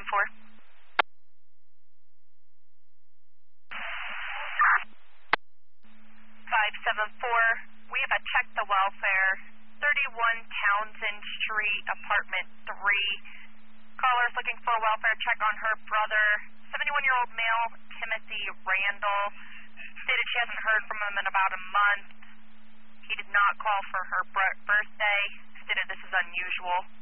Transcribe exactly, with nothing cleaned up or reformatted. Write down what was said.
four. five seven four, we have a check the welfare, thirty-one Townsend Street, apartment three. Caller's looking for a welfare check on her brother, seventy-one-year-old male, Timothy Randall. Stated she hasn't heard from him in about a month. He did not call for her birthday. Stated this is unusual.